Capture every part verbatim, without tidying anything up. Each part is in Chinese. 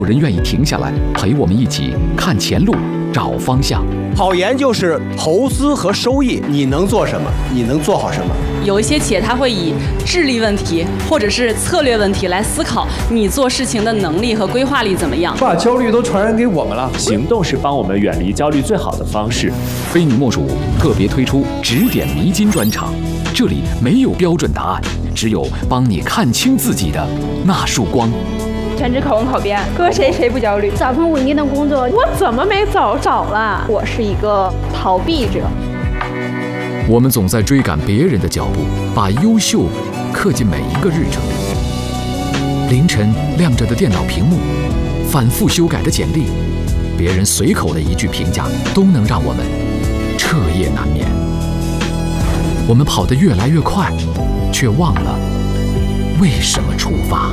有人愿意停下来陪我们一起看前路，找方向。 考研就是投资和收益，你能做什么？你能做好什么？ 有一些企业它会以智力问题或者是策略问题来思考你做事情的能力和规划力怎么样。 把焦虑都传染给我们了， 行动是帮我们远离焦虑最好的方式。 非你莫属特别推出指点迷津专场，这里没有标准答案，只有帮你看清自己的那束光。 全职考公考编，搁谁谁不焦虑？ 找份稳定的工作， 我怎么没早找了？我是一个逃避者。 我们总在追赶别人的脚步，把优秀刻进每一个日程。凌晨亮着的电脑屏幕，反复修改的简历，别人随口的一句评价，都能让我们彻夜难眠。我们跑得越来越快，却忘了为什么出发。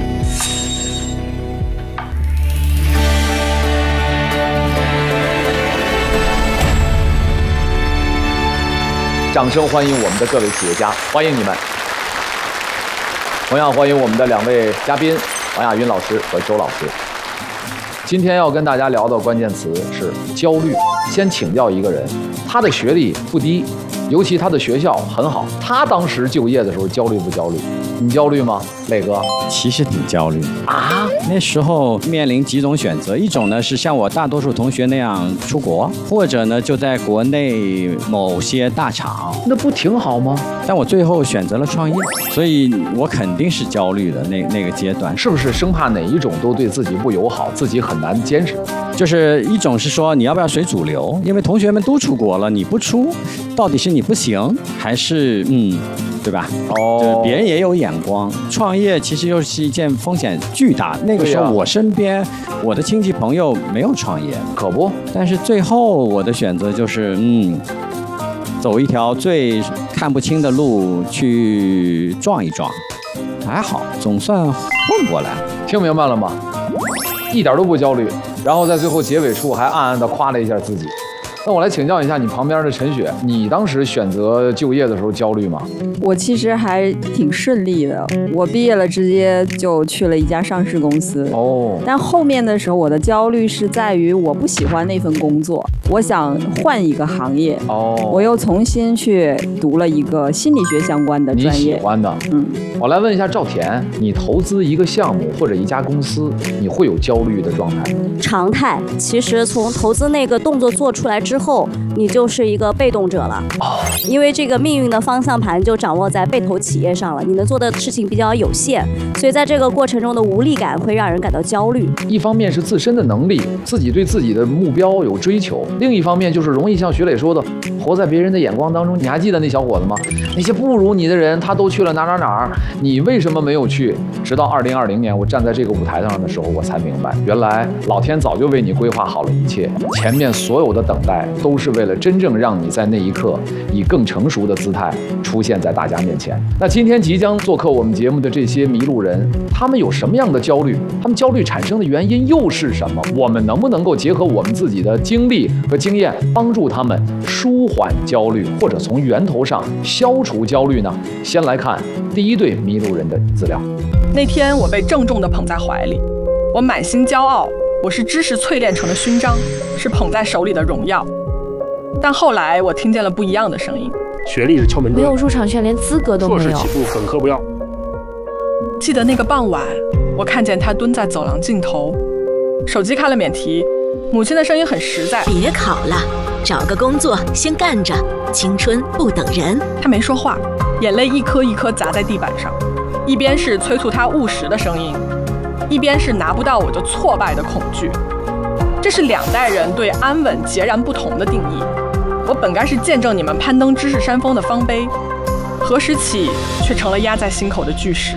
掌声欢迎我们的各位企业家，欢迎你们！同样欢迎我们的两位嘉宾王亚云老师和周老师。今天要跟大家聊的关键词是焦虑。先请教一个人，他的学历不低，尤其他的学校很好，他当时就业的时候焦虑不焦虑？你焦虑吗，磊哥？ 其实挺焦虑啊。 那时候面临几种选择，一种呢是像我大多数同学那样出国，或者呢就在国内某些大厂。 那不挺好吗？ 但我最后选择了创业，所以我肯定是焦虑的那那个阶段。 是不是生怕哪一种都对自己不友好，自己很难坚持？ 就是一种是说你要不要随主流，因为同学们都出国了，你不出，到底是你不行，还是嗯，对吧？ 哦， 就是别人也有眼光。创业其实又是一件风险巨大。那个时候我身边、啊、我的亲戚朋友没有创业， 可不。 但是最后我的选择就是嗯，走一条最看不清的路去撞一撞，还好总算混过来。 听明白了吗？一点都不焦虑，然后在最后结尾处还暗暗地夸了一下自己。那我来请教一下你旁边的陈雪，你当时选择就业的时候焦虑吗？ 我其实还挺顺利的，我毕业了直接就去了一家上市公司。 哦， 但后面的时候我的焦虑是在于我不喜欢那份工作，我想换一个行业。 哦， 我又重新去读了一个心理学相关的专业。 你喜欢的， 嗯。 我来问一下赵田，你投资一个项目或者一家公司，你会有焦虑的状态？ 常态。其实从投资那个动作做出来之后，你就是一个被动者了。 哦， 因为这个命运的方向盘就掌握在被投企业上了，你能做的事情比较有限，所以在这个过程中的无力感会让人感到焦虑。 一方面是自身的能力，自己对自己的目标有追求；另一方面就是容易像徐磊说的，活在别人的眼光当中。你还记得那小伙子吗？那些不如你的人，他都去了哪哪哪儿，你为什么没有去？直到二零二零年，我站在这个舞台上的时候，我才明白，原来老天早就为你规划好了一切，前面所有的等待都是为了真正让你在那一刻以更成熟的姿态出现在大家面前。那今天即将做客我们节目的这些迷路人，他们有什么样的焦虑？他们焦虑产生的原因又是什么？我们能不能够结合我们自己的经历和经验，帮助他们舒缓焦虑，或者从源头上消除焦虑呢？先来看第一对迷路人的资料。 那天我被郑重地捧在怀里，我满心骄傲，我是知识淬炼成的勋章，是捧在手里的荣耀。但后来我听见了不一样的声音， 学历是敲门砖， 没有入场券，连资格都没有。 硕士起步，本科不要。 记得那个傍晚，我看见他蹲在走廊尽头，手机开了免提，母亲的声音很实在： 别考了，找个工作先干着，青春不等人。 他没说话，眼泪一颗一颗砸在地板上，一边是催促他务实的声音，一边是拿不到我就挫败的恐惧。这是两代人对安稳截然不同的定义。我本该是见证你们攀登知识山峰的方碑，何时起却成了压在心口的巨石。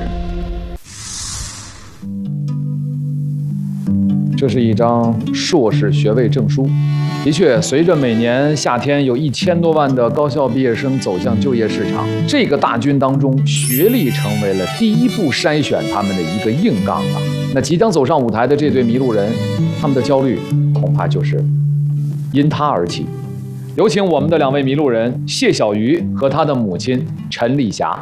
这是一张硕士学位证书。的确，随着每年夏天有一千多万的高校毕业生走向就业市场，这个大军当中，学历成为了第一步筛选他们的一个硬杠啊。那即将走上舞台的这对迷路人，他们的焦虑恐怕就是因他而起。有请我们的两位迷路人谢小鱼和他的母亲陈丽霞。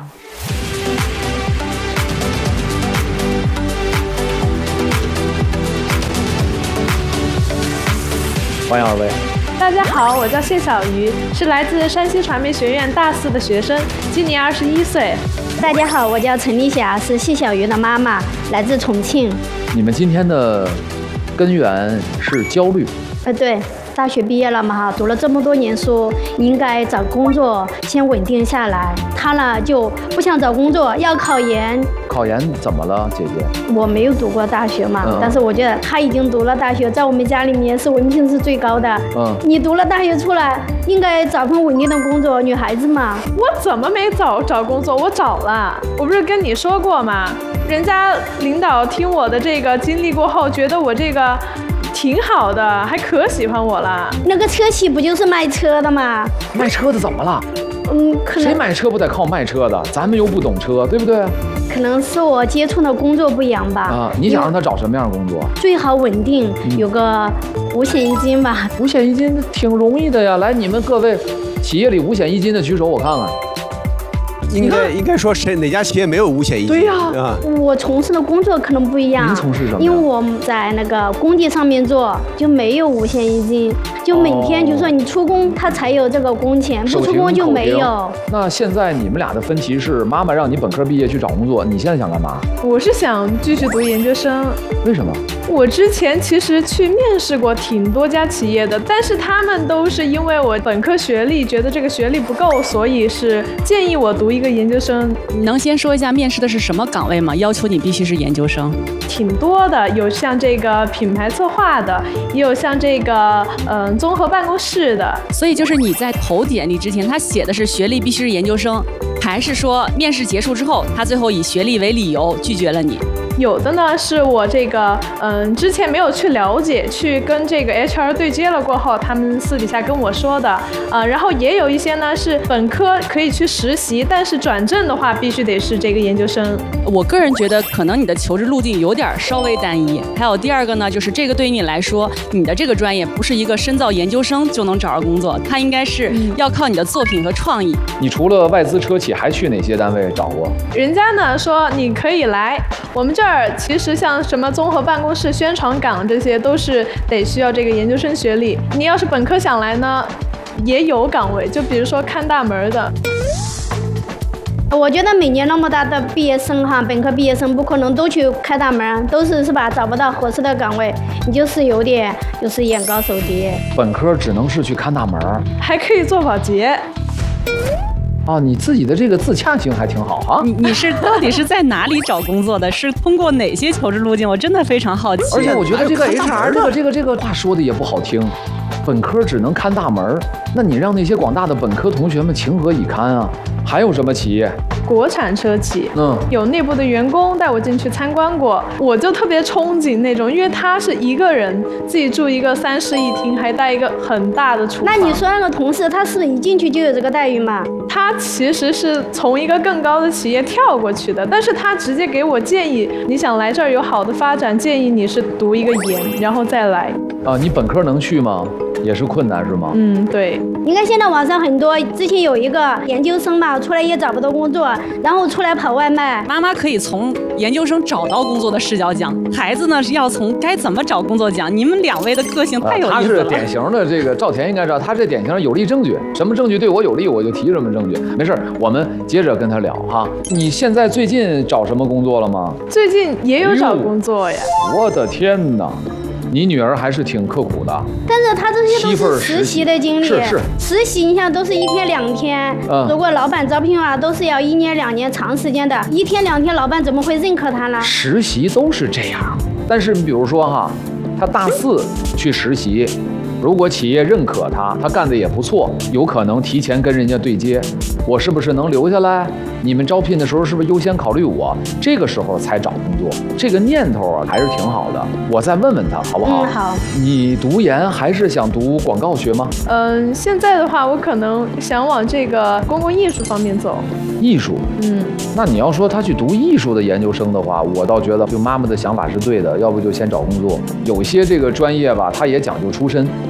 欢迎二位。 大家好，我叫谢小鱼，是来自山西传媒学院大四的学生，今年二十一岁。 大家好，我叫陈丽霞，是谢小鱼的妈妈，来自重庆。 你们今天的根源是焦虑？ 呃，对。大学毕业了嘛哈，读了这么多年书，应该找工作先稳定下来。他呢就不想找工作，要考研。 考研怎么了，姐姐？ 我没有读过大学嘛， 嗯、 但是我觉得他已经读了大学，在我们家里面是文凭是最高的。嗯，你读了大学出来，应该找份稳定的工作，女孩子嘛。 我怎么没找找工作？我找了，我不是跟你说过吗？人家领导听我的这个经历过后，觉得我这个。挺好的，还可喜欢我了。 那个车企不就是卖车的吗？ 卖车的怎么了？ 嗯，可能谁买车不得靠卖车的？咱们又不懂车，对不对？ 可能是我接触的工作不一样吧。 啊，你想让他找什么样的工作？ 最好稳定，嗯、有个五险一金吧。 五险一金挺容易的呀，来，你们各位企业里五险一金的举手，我看看。 应该应该说谁哪家企业没有五险一金？ 对呀、啊，我从事的工作可能不一样。 您从事什么？ 因为我在那个工地上面做，就没有五险一金，就每天就说你出工，他才有这个工钱，不出工就没有。 那现在你们俩的分歧是，妈妈让你本科毕业去找工作，你现在想干嘛？ 我是想继续读研究生。 为什么？ 我之前其实去面试过挺多家企业的，但是他们都是因为我本科学历，觉得这个学历不够，所以是建议我读一个研究生。 你能先说一下面试的是什么岗位吗？要求你必须是研究生？ 挺多的，有像这个品牌策划的，也有像这个嗯、呃、综合办公室的。 所以就是你在投简历之前，他写的是学历必须是研究生，还是说面试结束之后，他最后以学历为理由拒绝了你？ 有的呢是我这个嗯之前没有去了解，去跟这个 H R 对接了过后，他们私底下跟我说的。呃，然后也有一些呢是本科可以去实习，但是转正的话必须得是这个研究生。 我个人觉得可能你的求职路径有点稍微单一。还有第二个呢，就是这个对于你来说，你的这个专业不是一个深造研究生就能找着工作，它应该是要靠你的作品和创意。 你除了外资车企，还去哪些单位找过？ 人家呢说你可以来我们这儿。其实像什么综合办公室、宣传岗这些都是得需要这个研究生学历。你要是本科想来呢，也有岗位，就比如说看大门的。 我觉得每年那么大的毕业生哈，本科毕业生不可能都去开大门，都是是吧？找不到合适的岗位，你就是有点就是眼高手低。 本科只能是去看大门， 还可以做保洁。 啊，你自己的这个自洽性还挺好啊！ 你你是到底是在哪里找工作的？是通过哪些求职路径？我真的非常好奇。 而且我觉得这个 H R 这个这个这个话说的也不好听，本科只能看大门，那你让那些广大的本科同学们情何以堪啊？还有什么企业？ 国产车企， 嗯， 有内部的员工带我进去参观过，我就特别憧憬那种，因为他是一个人自己住一个三室一厅，还带一个很大的厨房。 那你说那个同事，他是一进去就有这个待遇吗？ 他其实是从一个更高的企业跳过去的，但是他直接给我建议，你想来这儿有好的发展，建议你是读一个研，然后再来。 啊，你本科能去吗？也是困难是吗？ 嗯，对。 你看现在网上很多，之前有一个研究生嘛，出来也找不到工作，然后出来跑外卖。 妈妈可以从研究生找到工作的视角讲，孩子呢是要从该怎么找工作讲。你们两位的个性太有意思了。 他是典型的这个赵田应该知道，他这典型有力证据，什么证据对我有利，我就提什么证据。没事，我们接着跟他聊哈。你现在最近找什么工作了吗？ 最近也有找工作呀。 我的天哪！你女儿还是挺刻苦的， 但是她这些都是实习的经历， 是是实习，你想都是一天两天，嗯、如果老板招聘啊，都是要一年两年长时间的，一天两天，老板怎么会认可她呢？ 实习都是这样，但是你比如说哈，她大四去实习，如果企业认可她，她干的也不错，有可能提前跟人家对接，我是不是能留下来？你们招聘的时候是不是优先考虑我？这个时候才找工作，这个念头啊还是挺好的。我再问问他好不好？ 嗯，好。 你读研还是想读广告学吗？ 嗯，现在的话，我可能想往这个公共艺术方面走。 艺术？ 嗯。 那你要说他去读艺术的研究生的话，我倒觉得就妈妈的想法是对的，要不就先找工作。有些这个专业吧，他也讲究出身。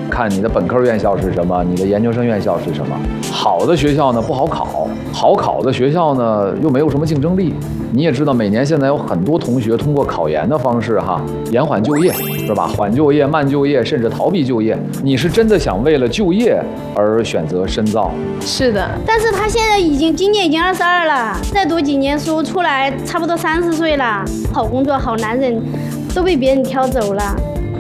看你的本科院校是什么，你的研究生院校是什么。好的学校呢不好考，好考的学校呢又没有什么竞争力。你也知道，每年现在有很多同学通过考研的方式哈，延缓就业，是吧？缓就业、慢就业，甚至逃避就业。你是真的想为了就业而选择深造？ 是的， 但是他现在已经今年已经二十二了，再读几年书出来，差不多三十岁了。好工作、好男人，都被别人挑走了。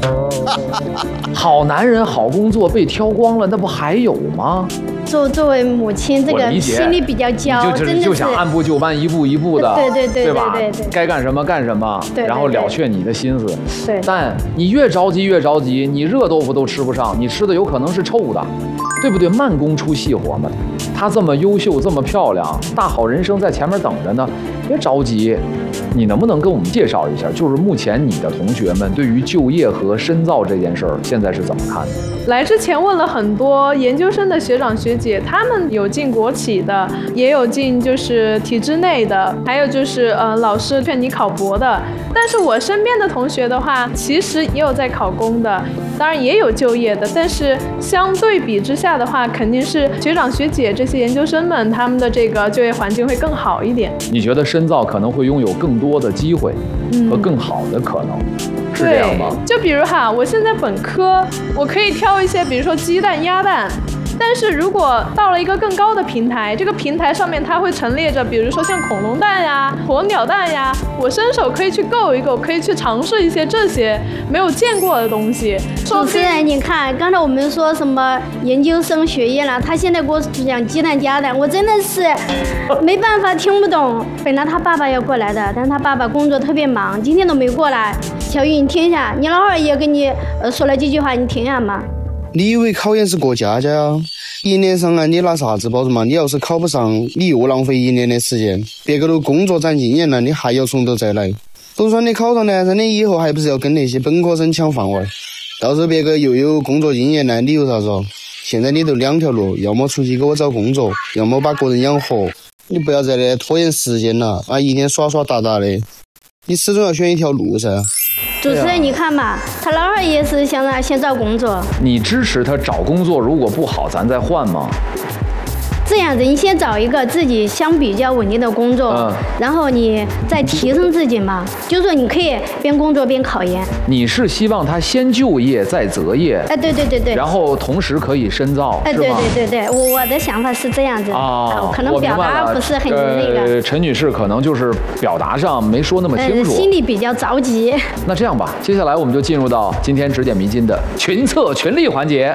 好男人、好工作被挑光了，那不还有吗？ 作作为母亲，这个心里比较焦， 就真的是就想按部就班，一步一步的， 对对对对吧？ 对对对， 该干什么干什么， 对， 然后了却你的心思。 对， 但你越着急越着急，你热豆腐都吃不上，你吃的有可能是臭的，对不对？慢工出细活嘛。她这么优秀，这么漂亮，大好人生在前面等着呢，别着急。你能不能跟我们介绍一下，就是目前你的同学们对于就业和深造这件事儿，现在是怎么看的？ 来之前问了很多研究生的学长学姐，他们有进国企的，也有进就是体制内的，还有就是呃老师劝你考博的。但是我身边的同学的话，其实也有在考公的，当然也有就业的，但是相对比之下的话，肯定是学长学姐这些研究生们他们的这个就业环境会更好一点。 你觉得深造可能会拥有更多的机会和更好的可能，嗯、是这样吗？ 就比如哈，我现在本科，我可以挑一些，比如说鸡蛋、鸭蛋。但是如果到了一个更高的平台，这个平台上面它会陈列着，比如说像恐龙蛋呀、鸵鸟蛋呀，我伸手可以去够一够，可以去尝试一些这些没有见过的东西。 主持人，你看，刚才我们说什么研究生学业了，他现在给我讲鸡蛋鸭蛋，我真的是没办法听不懂。本来他爸爸要过来的，但是他爸爸工作特别忙，今天都没过来。小玉，你听一下，你老二也跟你呃说了几句话，你听一下嘛。 你以为考研是过家家呀？一年上来你拿啥子保证嘛？你要是考不上，你又浪费一年的时间，别个都工作攒经验了，你还要从头再来。就算你考上呢，那你以后还不是要跟那些本科生抢饭碗？到时候别个又有工作经验呢，你有啥子？现在你都两条路，要么出去给我找工作，要么把个人养活。你不要在那拖延时间了啊！一天耍耍打打的，你始终要选一条路噻。 主持人，你看嘛，他老二也是想让先找工作。 你支持他找工作，如果不好，咱再换吗？ 这样子，你先找一个自己相比较稳定的工作，嗯、然后你再提升自己嘛。就是说，你可以边工作边考研。 你是希望他先就业再择业？ 哎，对对对对。 然后同时可以深造， 哎， 是吗？ 对对对对，我的想法是这样子。 啊， 可能表达不是很那个。 呃，陈女士可能就是表达上没说那么清楚， 呃、心里比较着急。 那这样吧，接下来我们就进入到今天指点迷津的群策群力环节。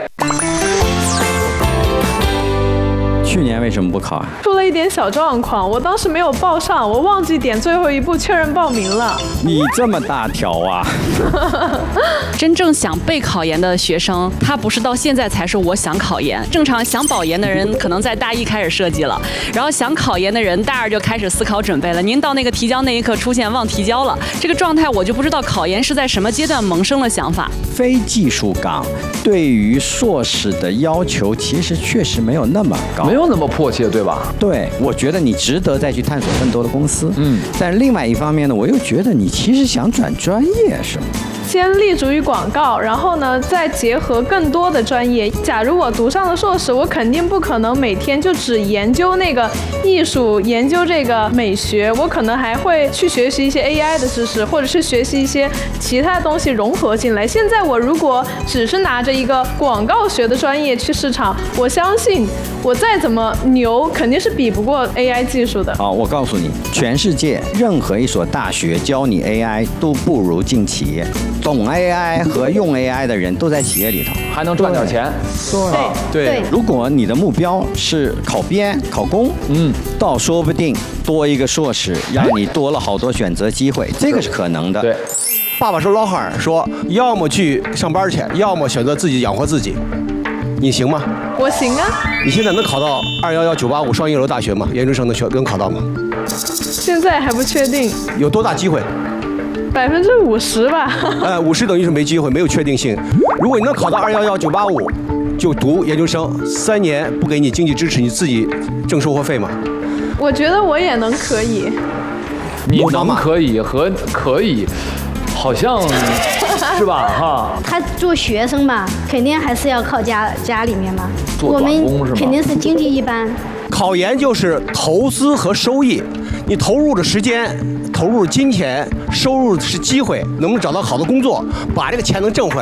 去年为什么不考啊？ 出了一点小状况，我当时没有报上，我忘记点最后一步确认报名了。 你这么大条啊！ 真正想备考研的学生，他不是到现在才说我想考研。正常想保研的人，可能在大一开始设计了，然后想考研的人，大二就开始思考准备了。您到那个提交那一刻出现忘提交了，这个状态我就不知道考研是在什么阶段萌生了想法。 非技术岗对于硕士的要求其实确实没有那么高， 没有那么迫切，对吧？ 对，我觉得你值得再去探索更多的公司。嗯，但是另外一方面呢，我又觉得你其实想转专业是吗？ 先立足于广告，然后呢，再结合更多的专业。假如我读上了硕士，我肯定不可能每天就只研究那个艺术，研究这个美学，我可能还会去学习一些 A I 的知识，或者是学习一些其他东西融合进来。现在我如果只是拿着一个广告学的专业去市场，我相信我再怎么牛，肯定是比不过 A I 技术的。 好，我告诉你，全世界任何一所大学教你 A I 都不如进企业。懂 A I 和用 A I 的人都在企业里头， 还能赚点钱。 对对，如果你的目标是考编、考公，嗯，倒说不定多一个硕士，让你多了好多选择机会，这个是可能的。 对， 爸爸是老汉儿，说要么去上班去，要么选择自己养活自己。你行吗？ 我行啊。 你现在能考到二幺幺九八五双一流大学吗？研究生能学能考到吗？ 现在还不确定。 有多大机会？ 百分之五十吧。 呃，五十等于是没机会，没有确定性。如果你能考到二幺幺九八五，就读研究生，三年不给你经济支持，你自己挣生活费吗？ 我觉得我也能可以。 你能可以和可以，好像是吧？哈， 他做学生嘛，肯定还是要靠家家里面嘛。 做我们短工是吗肯定是经济一般。 考研就是投资和收益，你投入的时间、投入的金钱、收入是机会，能不能找到好的工作，把这个钱能挣回来。